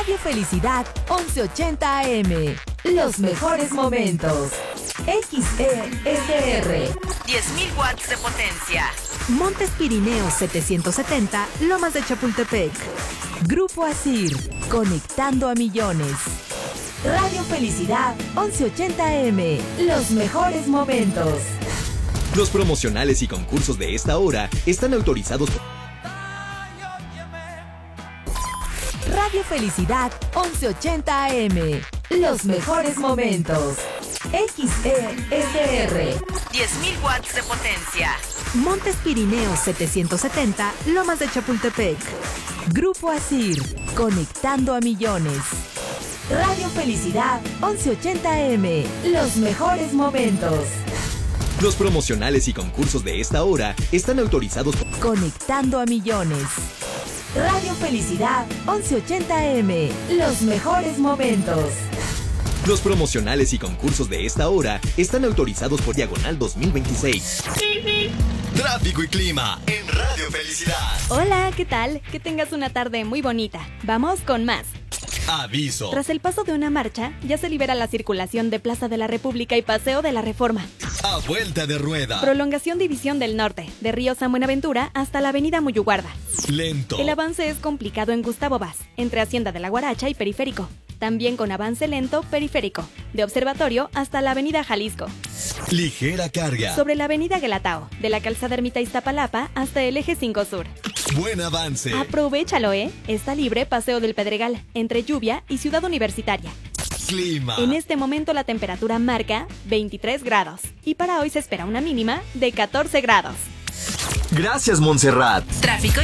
Radio Felicidad 1180 AM. Los mejores momentos. XESR. 10.000 watts de potencia. Montes Pirineos 770, Lomas de Chapultepec. Grupo Asir, conectando a millones. Radio Felicidad 1180 AM. Los mejores momentos. Los promocionales y concursos de esta hora están autorizados por Radio Felicidad 1180 AM. Los mejores momentos. XESR. 10.000 watts de potencia. Montes Pirineos 770, Lomas de Chapultepec. Grupo Asir, conectando a millones. Radio Felicidad 1180 AM. Los mejores momentos. Los promocionales y concursos de esta hora están autorizados por Conectando a millones. Radio Felicidad 1180 AM. Los mejores momentos. Los promocionales y concursos de esta hora están autorizados por Diagonal 2026. Tráfico y clima en Radio Felicidad. Hola, ¿qué tal? Que tengas una tarde muy bonita. Vamos con más. Aviso. Tras el paso de una marcha, ya se libera la circulación de Plaza de la República y Paseo de la Reforma. A vuelta de rueda. Prolongación División del Norte, de Río San Buenaventura hasta la Avenida Muyuguarda. Lento. El avance es complicado en Gustavo Vaz, entre Hacienda de la Guaracha y Periférico. También con avance lento Periférico, de Observatorio hasta la Avenida Jalisco. Ligera carga. Sobre la Avenida Guelatao, de la Calzada Ermita Iztapalapa hasta el Eje 5 Sur. Buen avance. Aprovéchalo, Está libre Paseo del Pedregal, entre Lluvia y Ciudad Universitaria. Clima. En este momento la temperatura marca 23 grados y para hoy se espera una mínima de 14 grados. Gracias, Montserrat. Tráfico